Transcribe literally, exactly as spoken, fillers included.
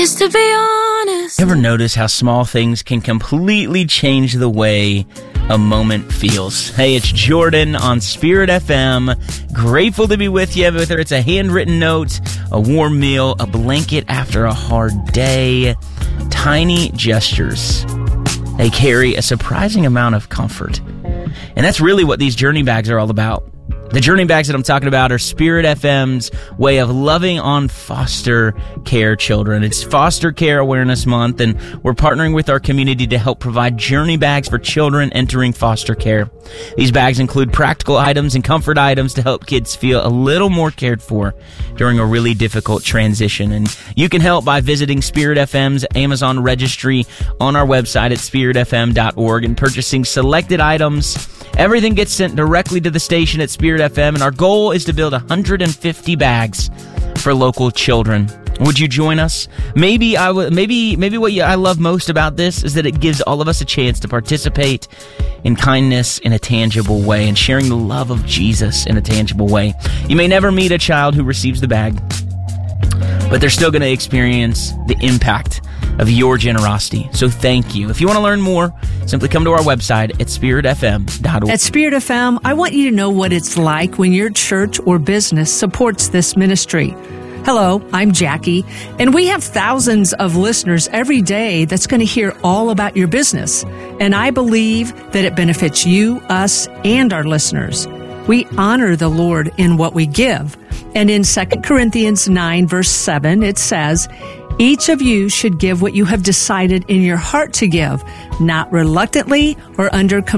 'Cause to be honest, Ever notice how small things can completely change the way a moment feels? Hey, it's Jordan on Spirit F M. Grateful to be with you, whether it's a handwritten note, a warm meal, a blanket after a hard day. Tiny gestures, they carry a surprising amount of comfort. And that's really what these journey bags are all about. The journey bags that I'm talking about are Spirit F M's way of loving on foster care children. It's Foster Care Awareness Month, and we're partnering with our community to help provide journey bags for children entering foster care. These bags include practical items and comfort items to help kids feel a little more cared for during a really difficult transition. And you can help by visiting Spirit F M's Amazon registry on our website at spirit f m dot org and purchasing selected items. Everything gets sent directly to the station at Spirit F M, and our goal is to build one hundred fifty bags for local children. Would you join us? Maybe I w- maybe maybe what you, I love most about this is that it gives all of us a chance to participate in kindness in a tangible way and sharing the love of Jesus in a tangible way. You may never meet a child who receives the bag, but they're still going to experience the impact of your generosity. So thank you. If you want to learn more, simply come to our website at spirit f m dot org. At Spirit F M, I want you to know what it's like when your church or business supports this ministry. Hello, I'm Jackie, and we have thousands of listeners every day that's going to hear all about your business. And I believe that it benefits you, us, and our listeners. We honor the Lord in what we give. And in Second Corinthians nine, verse seven, it says, each of you should give what you have decided in your heart to give, not reluctantly or under compulsion.